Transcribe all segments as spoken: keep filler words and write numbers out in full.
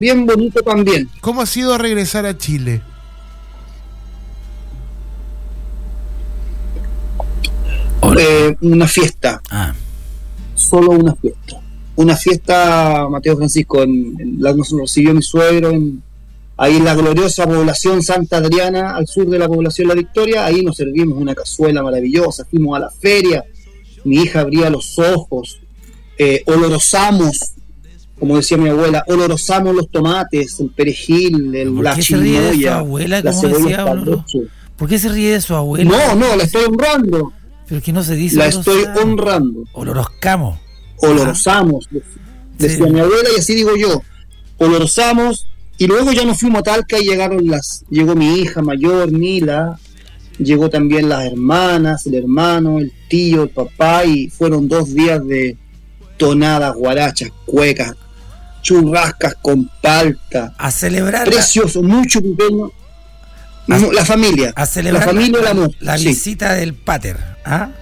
bien bonito también. ¿Cómo ha sido regresar a Chile? Eh, una fiesta. Ah. Solo una fiesta. Una fiesta, Mateo Francisco, en, en la que nos recibió mi suegro, en, ahí en la gloriosa población Santa Adriana, al sur de la población La Victoria. Ahí nos servimos una cazuela maravillosa, fuimos a la feria, mi hija abría los ojos, eh, olorosamos, como decía mi abuela, olorosamos los tomates, el perejil, el, ¿Por la qué se ríe de su chirimoya, abuela, la como cebolla decía Oloro? escabeche. ¿Por qué se ríe de su abuela? No, no, la estoy honrando. Pero es que no se dice La estoy olorosamos. honrando. Oloroscamos. Olorosamos, decía Sí. mi abuela, y así digo yo. Olorosamos, y luego ya nos fuimos a Talca y llegaron las, llegó mi hija mayor, Mila, llegó también las hermanas, el hermano, el tío, el papá, y fueron dos días de tonadas, guarachas, cuecas, churrascas con palta. A celebrar. Precioso, mucho pequeño. A, la familia. A celebrar la familia, la, el amor. La sí. visita del pater. ¿Ah?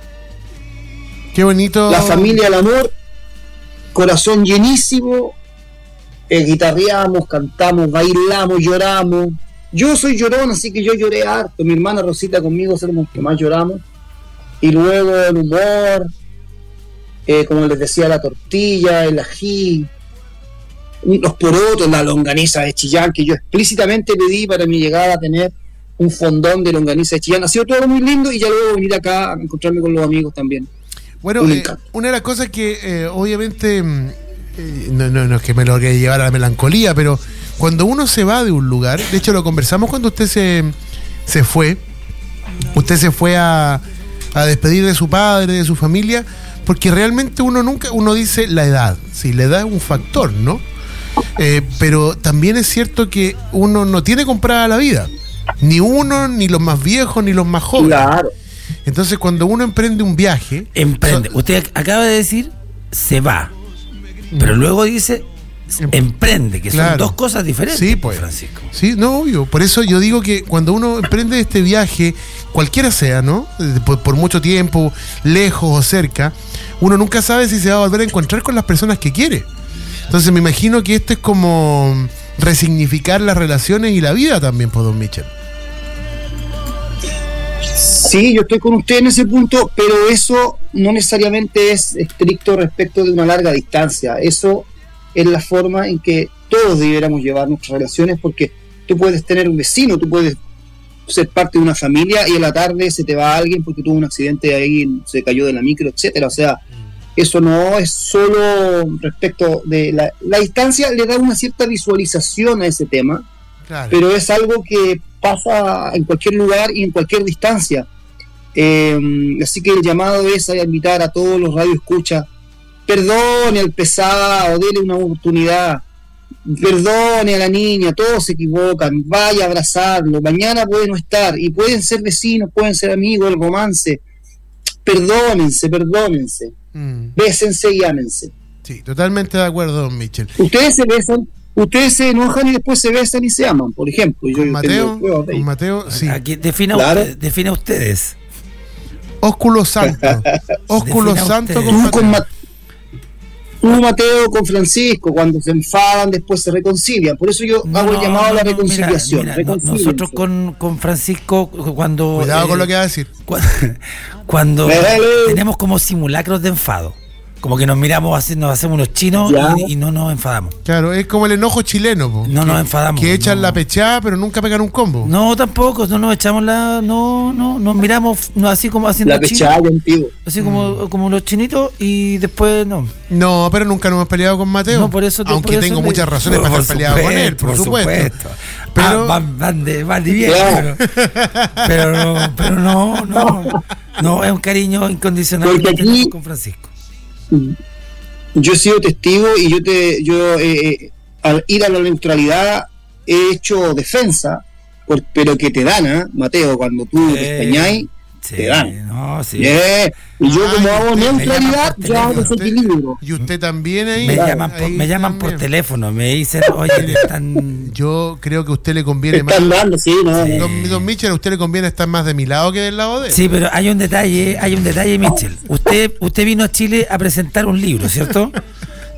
Qué bonito. La familia, el amor, corazón llenísimo, eh, guitarreamos, cantamos, bailamos, lloramos. Yo soy llorón, así que yo lloré harto. Mi hermana Rosita conmigo somos los que más lloramos. Y luego el humor, eh, como les decía, la tortilla, el ají, los porotos, la longaniza de Chillán, que yo explícitamente pedí para mi llegada a tener un fondón de longaniza de Chillán. Ha sido todo muy lindo, y ya luego venir acá a encontrarme con los amigos también. Bueno, eh, una de las cosas que eh, obviamente eh, no, no, no es que me lo quede llevar a la melancolía, pero cuando uno se va de un lugar, de hecho lo conversamos cuando usted se, se fue, usted se fue a, a despedir de su padre, de su familia, porque realmente uno nunca, uno dice la edad, sí, la edad es un factor, ¿no? Eh, pero también es cierto que uno no tiene comprada la vida, ni uno, ni los más viejos, ni los más jóvenes. Claro. Entonces, cuando uno emprende un viaje... Emprende. So, Usted acaba de decir, se va. Pero luego dice, em, emprende, que claro. son dos cosas diferentes, sí, pues, Francisco. Sí, no, obvio. Por eso yo digo que cuando uno emprende este viaje, cualquiera sea, ¿no? Por, por mucho tiempo, lejos o cerca, uno nunca sabe si se va a volver a encontrar con las personas que quiere. Entonces, me imagino que esto es como resignificar las relaciones y la vida también, por don Michel. Sí, yo estoy con usted en ese punto, pero eso no necesariamente es estricto respecto de una larga distancia. Eso es la forma en que todos debiéramos llevar nuestras relaciones, porque tú puedes tener un vecino, tú puedes ser parte de una familia y en la tarde se te va alguien porque tuvo un accidente ahí, se cayó de la micro, etcétera. O sea, eso no es solo respecto de la, la distancia, le da una cierta visualización a ese tema, claro. Pero es algo que pasa en cualquier lugar y en cualquier distancia. Eh, así que el llamado es a invitar a todos los radioescuchas, perdone al pesado, dele una oportunidad, perdone a la niña, todos se equivocan, vaya a abrazarlo, mañana puede no estar, y pueden ser vecinos, pueden ser amigos, el romance, perdónense, perdónense, mm. bésense y ámense. Sí, totalmente de acuerdo, don Michel. Ustedes se besan, ustedes se enojan y después se besan y se aman, por ejemplo. Con yo Mateo, con Mateo, sí. Aquí defina, claro. usted, defina ustedes. Ósculo Santo. Ósculo Santo con tú, Mateo. Con Ma- tú, Mateo, con Francisco, cuando se enfadan, después se reconcilian. Por eso yo no, hago el no, llamado no, a la no, reconciliación. Mira, mira, no, nosotros con, con Francisco, cuando. Cuidado eh, con lo que va a decir. Cuando, cuando Dale. tenemos como simulacros de enfado. Como que nos miramos, así, nos hacemos unos chinos y, y no nos enfadamos. Claro, es como el enojo chileno, po, no que, nos enfadamos. Que echan no. la pechada, pero nunca pegan un combo. No, tampoco, no nos echamos la. No, no, nos miramos no, así como haciendo la pechada contigo. Así como, mm. como los chinitos y después no. No, pero nunca nos hemos peleado con Mateo. No, por eso te, Aunque por tengo eso muchas te, razones para estar peleado con él, por, por supuesto. supuesto. Pero ah, van, van de, van de bien, claro. pero, pero no, pero no, no, no, es un cariño incondicional porque que aquí, tenemos con Francisco. Yo he sido testigo y yo te, yo eh, al ir a la neutralidad he hecho defensa, por, pero que te dan, ¿eh, Mateo? Cuando tú eh, te espeñáis, sí, te dan. No, sí. Yeah. Y yo, ah, como hago usted, neutralidad, ya hago desequilibrio. Y usted también ahí. Me claro, llaman, por, ahí me llaman por teléfono, me dicen, oye, están. Yo creo que a usted le conviene más. Están dando, sí, no. Sí. Don, don Michel, a usted le conviene estar más de mi lado que del lado de él. Sí, pero hay un detalle, hay un detalle, Michel. Usted, usted vino a Chile a presentar un libro, ¿cierto?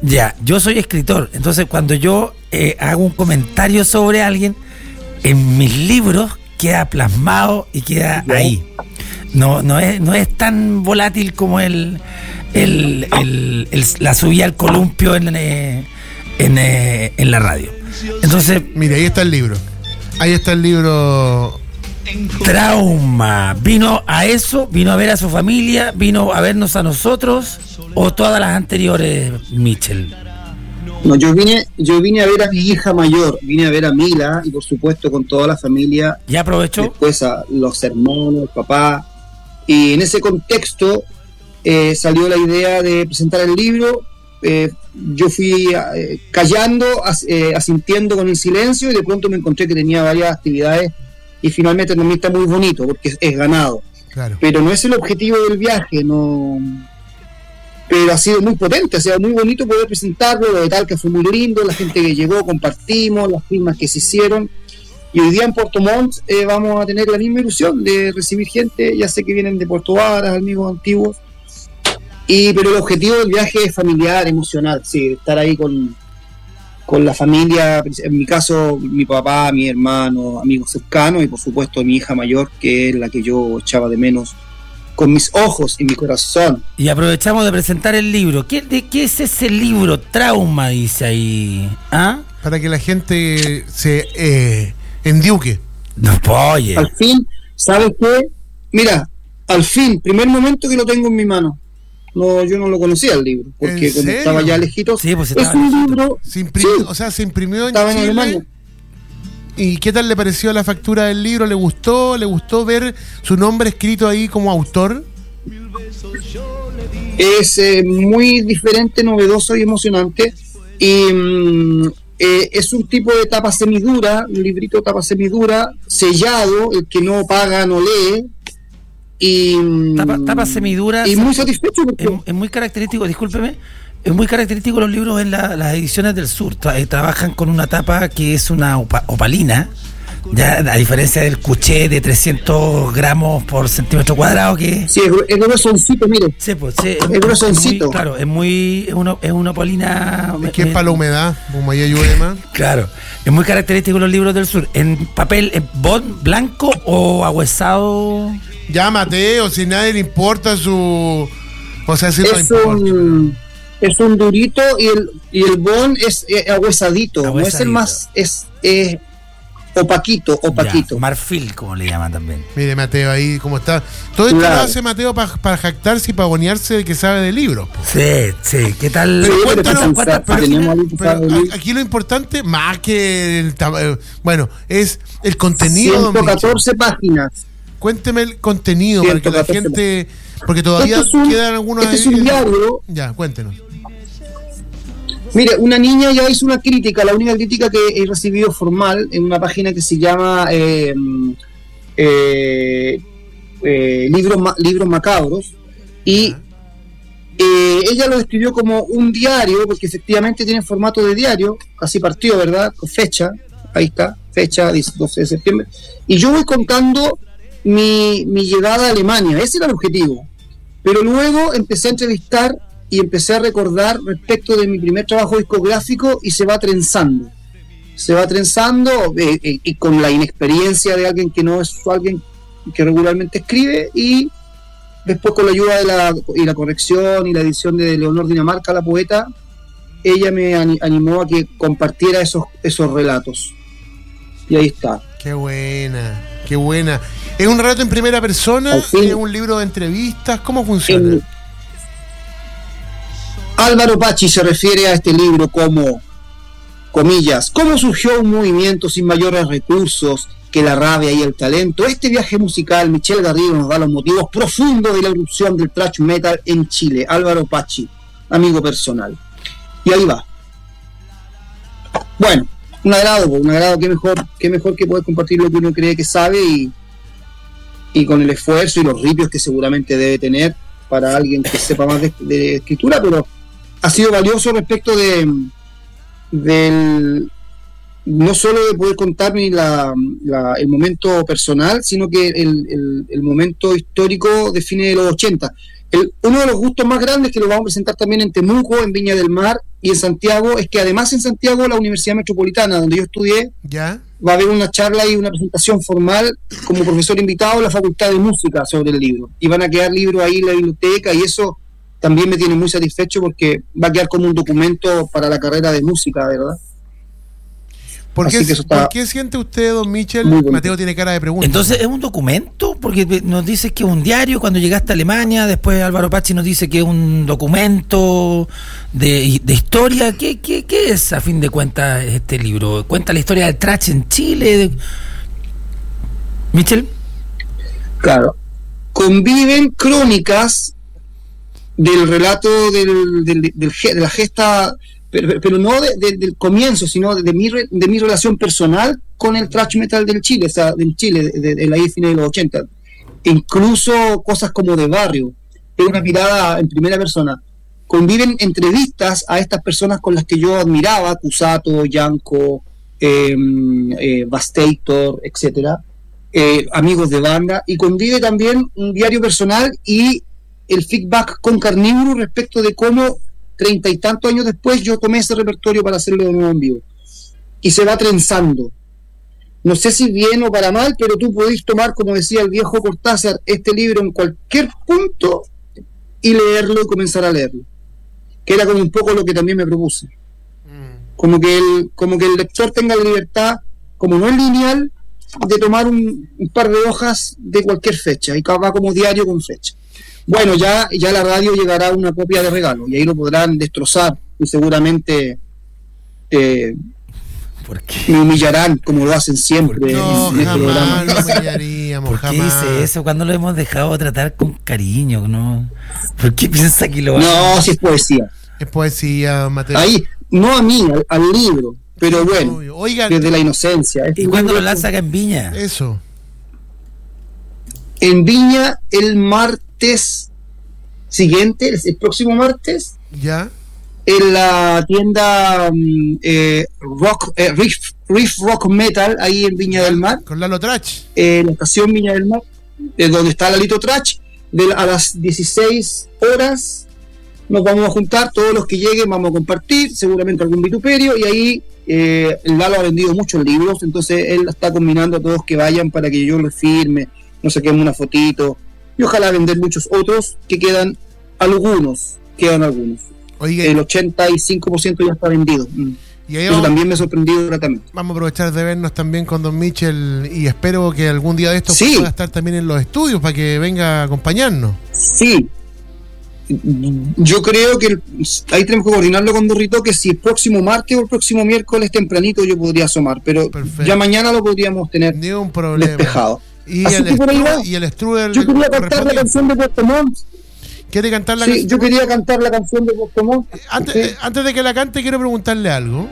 Ya, yo soy escritor, entonces cuando yo eh, hago un comentario sobre alguien, en mis libros queda plasmado y queda ahí. No, no es, no es tan volátil como el, el, el, el la subida al columpio en, eh, en, eh, en la radio. Entonces, mire, ahí está el libro. Ahí está el libro. Trauma. ¿Vino a eso? ¿Vino a ver a su familia? ¿Vino a vernos a nosotros? ¿O todas las anteriores, Michel? No, yo vine, yo vine a ver a mi hija mayor, vine a ver a Mila y por supuesto con toda la familia. ¿Y aprovechó? Después a los hermanos, el papá. Y en ese contexto eh, salió la idea de presentar el libro. Eh, yo fui eh, callando, as, eh, asintiendo con el silencio y de pronto me encontré que tenía varias actividades y finalmente también está muy bonito porque es, es ganado. Claro. Pero no es el objetivo del viaje, no. Pero ha sido muy potente, ha sido muy bonito poder presentarlo, lo de tal que fue muy lindo, la gente que llegó, compartimos, las firmas que se hicieron. Y hoy día en Puerto Montt eh, vamos a tener la misma ilusión de recibir gente, ya sé que vienen de Puerto Varas, amigos antiguos. Y, pero el objetivo del viaje es familiar, emocional, sí, estar ahí con, con la familia, en mi caso mi papá, mi hermano, amigos cercanos y por supuesto mi hija mayor, que es la que yo echaba de menos con mis ojos y mi corazón. Y aprovechamos de presentar el libro. ¿Qué, de qué es ese libro? Trauma, dice ahí. ¿Ah? Para que la gente se eh, endiuque. No, oye. Al fin, ¿sabes qué? Mira, al fin, primer momento que lo tengo en mi mano. No, yo no lo conocía el libro, porque como estaba ya lejito, sí, pues es un lejito. libro. Se imprimió, Sí, o sea, se imprimió en estaba en Chile. Alemania. ¿Y qué tal le pareció la factura del libro? ¿Le gustó? ¿Le gustó ver su nombre escrito ahí como autor? Es eh, muy diferente, novedoso y emocionante. Y mm, eh, es un tipo de tapa semidura, un librito de tapa semidura, sellado, el que no paga no lee. Y, Tapa, tapa semidura. y muy satisfecho porque es, es muy característico, discúlpeme, es muy característico los libros en la, las ediciones del sur. Tra- trabajan con una tapa que es una opa- opalina, ya a diferencia del cuché de trescientos gramos por centímetro cuadrado que sí, es, es gruesoncito, mire. sí, pues, sí, Es gruesoncito. muy, claro, es muy es una, es una opalina Es que es eh, para la humedad, como ahí llueve más. claro, es muy característico los libros del sur. En papel, ¿en bond blanco o ahuesado? Ya, Mateo, si nadie le importa su... O sea, si no le Es importa. un, es un durito y el, y el bon es eh, ahuesadito, no es el Ahuesadito. más, es eh, opaquito, opaquito. Ya, marfil, como le llaman también. Mire, Mateo, ahí cómo está. Todo esto Claro. lo hace Mateo para pa jactarse y para bonearse de que sabe de libros. po. Sí, sí, ¿qué tal? Pero Sí, cuéntanos, pero ¿cuántas pensar, páginas? tenemos algo Pero para leer. a- aquí lo importante, más que el tama- bueno, es el contenido. don ciento catorce páginas. Michel. Cuénteme el contenido para que la ciento catorce. gente, porque todavía Este es un- quedan algunos este es ahí. un diario. Ya, cuéntenos. Mire, una niña ya hizo una crítica, la única crítica que he recibido formal en una página que se llama eh, eh, eh, libros, ma- libros macabros, y eh, ella lo escribió como un diario, porque efectivamente tiene formato de diario, así partió, ¿verdad? Con fecha, ahí está, fecha doce de septiembre, y yo voy contando mi, mi llegada a Alemania, ese era el objetivo, pero luego empecé a entrevistar y empecé a recordar respecto de mi primer trabajo discográfico y se va trenzando, se va trenzando eh, eh, y con la inexperiencia de alguien que no es alguien que regularmente escribe, y después con la ayuda de la, y la corrección y la edición de Leonor Dinamarca, la poeta, ella me ani- animó a que compartiera esos, esos relatos. Y ahí está. Qué buena, qué buena. ¿Es un relato en primera persona? Al fin. ¿Es un libro de entrevistas? ¿Cómo funciona? El- Álvaro Pachi se refiere a este libro como, comillas, ¿cómo surgió un movimiento sin mayores recursos que la rabia y el talento? Este viaje musical, Michel Garrido nos da los motivos profundos de la erupción del thrash metal en Chile. Álvaro Pachi, amigo personal. Y ahí va. Bueno, un agrado, un agrado, qué mejor, qué mejor que poder compartir lo que uno cree que sabe y, y con el esfuerzo y los ripios que seguramente debe tener para alguien que sepa más de, de escritura, pero ha sido valioso respecto de del no solo de poder contarme la, la, el momento personal, sino que el, el, el momento histórico de fines de los ochenta. El, uno de los gustos más grandes, que lo vamos a presentar también en Temuco, en Viña del Mar, y en Santiago es que además en Santiago la Universidad Metropolitana, donde yo estudié, ¿ya? Va a haber una charla y una presentación formal como profesor invitado a la Facultad de Música sobre el libro. Y van a quedar libros ahí en la biblioteca y eso también me tiene muy satisfecho porque va a quedar como un documento para la carrera de música, ¿verdad? ¿Por qué, ¿Por qué siente usted, don Michel? Mateo tiene cara de pregunta. Entonces, ¿es un documento? Porque nos dice que es un diario cuando llegaste a Alemania, después Álvaro Pazzi nos dice que es un documento de, de historia. ¿Qué, qué, ¿Qué es, a fin de cuentas, este libro? ¿Cuenta la historia del thrash en Chile? ¿Michel? Claro. Conviven crónicas del relato del, del, del, del, de la gesta... Pero, pero no de, de, del comienzo, sino de, de, mi, de mi relación personal con el thrash metal del Chile, o sea, del Chile, de, de, de la fines de los ochenta. Incluso cosas como de barrio. Es una mirada en primera persona. Conviven entrevistas a estas personas con las que yo admiraba, Cusato, Yanko, eh, eh, Vastator, etcétera, eh, amigos de banda, y convive también un diario personal y el feedback con Carnívoro respecto de cómo treinta y tantos años después yo tomé ese repertorio para hacerlo de nuevo en vivo y se va trenzando, no sé si bien o para mal, pero tú podés tomar, como decía el viejo Cortázar, este libro en cualquier punto y leerlo y comenzar a leerlo, que era como un poco lo que también me propuse, como que el, como que el lector tenga la libertad, como no es lineal, de tomar un, un par de hojas de cualquier fecha y va como diario con fecha. Bueno, ya, ya a la radio llegará una copia de regalo y ahí lo podrán destrozar y seguramente eh, me humillarán como lo hacen siempre. No, en, en jamás este lo humillaríamos, ¿Por qué jamás. dice eso? ¿Cuándo lo hemos dejado tratar con cariño? ¿No? ¿Por qué piensa que lo hace? No, si es poesía. Es poesía, Mateo. Ahí, no a mí, al, al libro, pero bueno, Oigan, desde la inocencia. ¿Y cuándo lo lanza acá en Viña? Eso. En Viña el martes siguiente, el próximo martes, ya en la tienda eh, rock eh, Riff, Riff Rock Metal ahí en Viña del Mar, con Lalo Trach, eh, la estación Viña del Mar, eh, donde está Lalito Trach, de, a las dieciséis horas nos vamos a juntar, todos los que lleguen vamos a compartir, seguramente algún vituperio, y ahí eh, el Lalo ha vendido muchos libros, entonces él está combinando a todos que vayan para que yo lo firme, no sé, queme una fotito, y ojalá vender muchos otros, que quedan algunos, quedan algunos. Oiga, el ochenta y cinco por ciento ya está vendido. Y ahí Eso vamos, también me ha sorprendido gratamente. Vamos a aprovechar de vernos también con don Michel y espero que algún día de estos sí. pueda estar también en los estudios para que venga a acompañarnos. Sí. Yo creo que el, ahí tenemos que coordinarlo con Dorrito, que si el próximo martes o el próximo miércoles tempranito yo podría asomar, pero perfecto, ya mañana lo podríamos tener ni un problema despejado. Y el, estru- y el strudel. Yo quería cantar la canción de Puerto Montt. ¿Quiere cantar la sí, canción? Yo quería cantar la canción de Puerto Montt. Antes, ¿sí? eh, antes de que la cante, quiero preguntarle algo.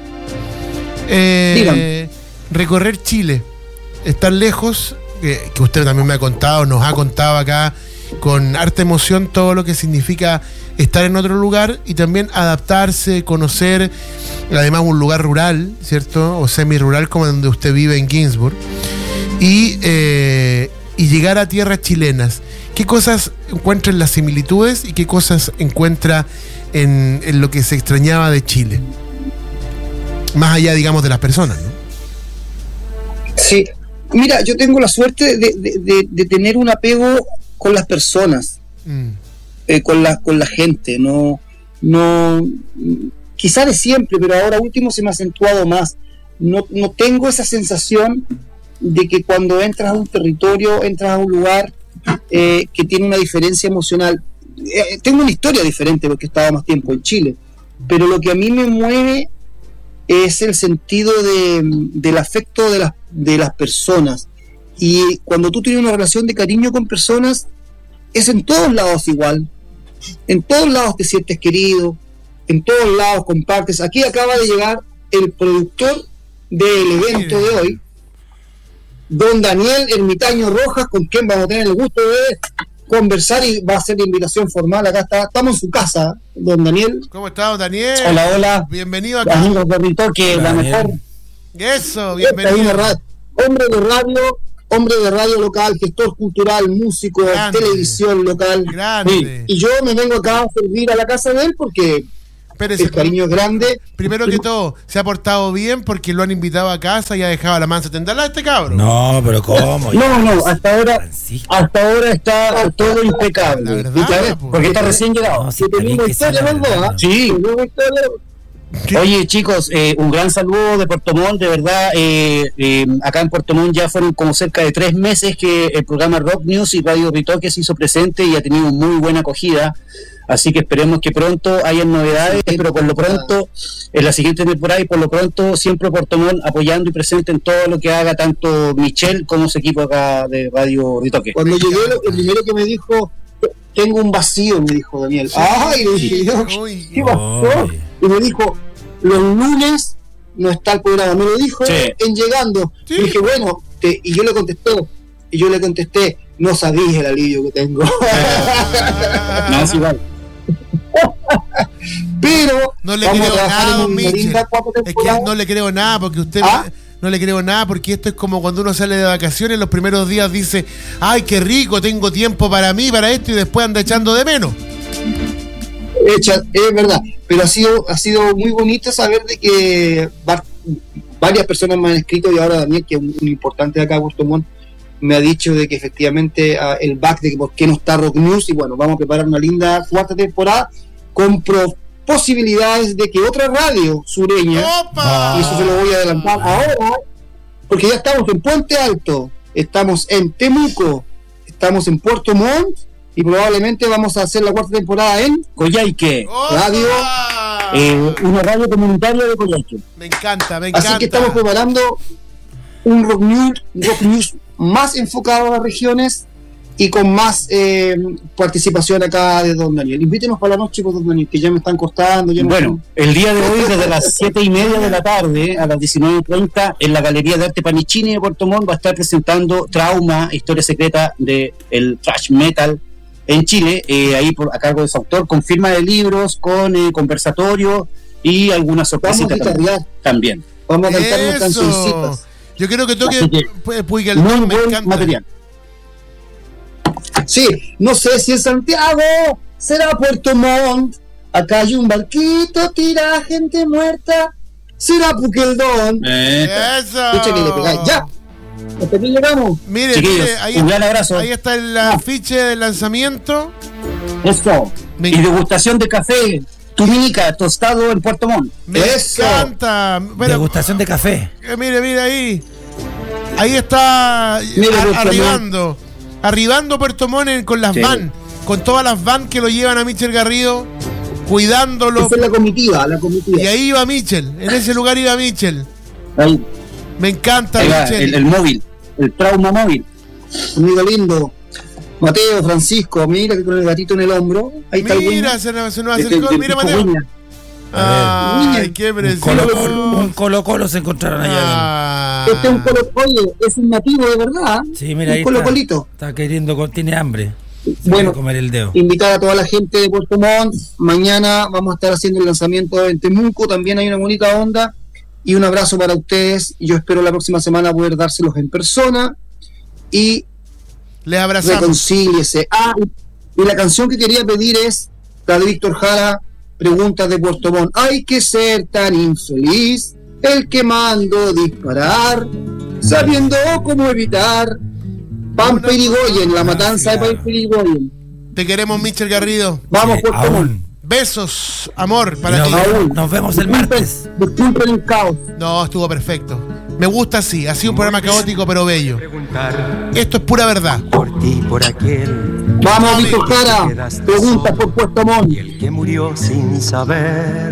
Eh, recorrer Chile, estar lejos, eh, que usted también me ha contado, nos ha contado acá con harta emoción todo lo que significa estar en otro lugar y también adaptarse, conocer, además un lugar rural, ¿cierto? O semi-rural como donde usted vive en Ginsburg. Y, eh, y llegar a tierras chilenas. ¿Qué cosas encuentra en las similitudes y qué cosas encuentra en, en lo que se extrañaba de Chile? Más allá, digamos, de las personas, ¿no? Sí, mira, yo tengo la suerte de, de, de, de tener un apego con las personas, mm. eh, con la con la gente, no, no, quizá de siempre, pero ahora último se me ha acentuado más. No, no tengo esa sensación de que cuando entras a un territorio, entras a un lugar eh, que tiene una diferencia emocional. Eh, tengo una historia diferente porque he estado más tiempo en Chile, pero lo que a mí me mueve es el sentido de, del afecto de las, de las personas. Y cuando tú tienes una relación de cariño con personas, es en todos lados igual. En todos lados te sientes querido, en todos lados compartes. Aquí acaba de llegar el productor del evento de hoy, don Daniel Ermitaño Rojas, con quien vamos a tener el gusto de conversar y va a ser la invitación formal. Acá está, estamos en su casa, don Daniel. ¿Cómo está, don Daniel? Hola, hola. Bienvenido acá. Amigos de Ritoque, la mejor. Eso, bienvenido. Hombre de radio, hombre de radio local, gestor cultural, músico, grande, televisión local. Grande. Sí. Y yo me vengo acá a servir a la casa de él porque Espérese, el cariño es grande. Primero que todo, se ha portado bien porque lo han invitado a casa y ha dejado a la mansa tendala este cabrón. No, pero ¿cómo? No, no, hasta ahora, hasta ahora está todo impecable. La verdad, porque está recién llegado. No, sí, está bien que sea la verdad. Sí. Oye, chicos, eh, un gran saludo de Puerto Montt, de verdad. Eh, eh, acá en Puerto Montt ya fueron como cerca de tres meses que el programa Rock News y Radio Ritoque se hizo presente y ha tenido muy buena acogida. Así que esperemos que pronto hayan novedades, pero por lo pronto, en la siguiente temporada y por lo pronto, siempre Puerto Montt apoyando y presente en todo lo que haga tanto Michelle como su equipo acá de Radio Ritoque. Cuando llegué, lo primero que me dijo, tengo un vacío, me dijo Daniel. ¡Ay! Le dije, ¿qué pasó? Y me dijo, los lunes no está el programa. Me lo dijo sí. en llegando. Sí. Y dije, bueno, te, y yo le contesté, y yo le contesté, no sabías el alivio que tengo. No, es igual. Pero no le creo nada, Michel. Es que no le creo nada porque usted ¿Ah? no le creo nada porque esto es como cuando uno sale de vacaciones, los primeros días dice, ay, qué rico, tengo tiempo para mí, para esto, y después anda echando de menos. Echa, es verdad, pero ha sido ha sido muy bonito saber de que va, varias personas me han escrito, y ahora Daniel, que es un, un importante de acá, Puerto Montt, me ha dicho de que efectivamente uh, el back de que por qué no está Rock News, y bueno, vamos a preparar una linda cuarta temporada con pro- posibilidades de que otra radio sureña, ¡opa! Y eso se lo voy a adelantar ahora, porque ya estamos en Puente Alto, estamos en Temuco, estamos en Puerto Montt, y probablemente vamos a hacer la cuarta temporada en Coyhaique, radio, eh, una radio comunitaria de Coyhaique. Me encanta, me encanta. Así que estamos preparando un Rock News, Rock News más enfocado a las regiones y con más eh, participación acá de Don Daniel. Invítenos para la noche, pues, Don Daniel, que ya me están costando. Ya bueno, no... el día de hoy, desde las siete y media de la tarde a las diecinueve treinta, en la Galería de Arte Panicini de Puerto Montt va a estar presentando Trauma, historia secreta del thrash metal en Chile, eh, ahí por, a cargo de su autor, con firma de libros, con eh, conversatorio y algunas sorpresitas también. también. Vamos a cantar unas cancioncitas. Yo quiero que toque Puig el Don, me encanta. Material. Sí, no sé si en Santiago será Puerto Montt. Acá hay un barquito, tira gente muerta. Será Puqueldón. Eh. Eso. Escucha que le pegáis. Ya. Hasta aquí llegamos. Mire, Chiquillos, mire, ahí, un gran abrazo. Ahí está el afiche del lanzamiento. Esto. Me... Y degustación de café. Tuminica, tostado en Puerto Montt. Me Eso. encanta. Bueno, degustación de café. Eh, mire, mire ahí. Ahí está mire, a, arribando. Arribando Puerto Montt en, con las sí. van. Con todas las van que lo llevan a Michel Garrido. Cuidándolo. Esa es la comitiva, la comitiva. Y ahí iba Michel. En ese lugar iba Michel. Ahí. Me encanta, va, el, el móvil. El trauma móvil. Amigo lindo. Mateo, Francisco, mira que con el gatito en el hombro. Ahí está. Mira, se nos, se nos acercó. Mira, Mateo. Ay, qué precioso. Un Colo Colo se encontraron allá. Ah. Este es un Colo Colo, es un nativo de verdad. Sí, mira, ahí un Colo Colito. Está, está queriendo, tiene hambre. Se bueno, comer el dedo. Invitar a toda la gente de Puerto Montt. Mañana vamos a estar haciendo el lanzamiento en Temuco. También hay una bonita onda. Y un abrazo para ustedes. Yo espero la próxima semana poder dárselos en persona. Y les abrazamos. Reconcíliese. Ah, y la canción que quería pedir es la de Víctor Jara, Preguntas de Puerto Montt. Hay que ser tan infeliz el que mando disparar, sabiendo cómo evitar Pamperigoyen, la matanza de Pamperigoyen. Te queremos, Michel Garrido. Vamos, sí, Puerto Montt. Besos, amor, para ti. Nos, nos vemos el martes. Disculpen el caos. No, estuvo perfecto. Me gusta así, ha sido un programa caótico pero bello. Esto es pura verdad. Por ti, por aquel. Vamos, Víctor Jara. Preguntas por Puerto Montt. Y el que murió sin saber.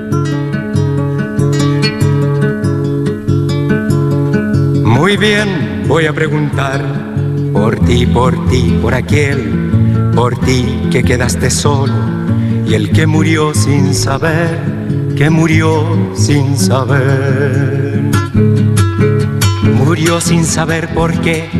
Muy bien, voy a preguntar. Por ti, por ti, por aquel. Por ti que quedaste solo. Y el que murió sin saber. Que murió sin saber. Murió sin saber por qué.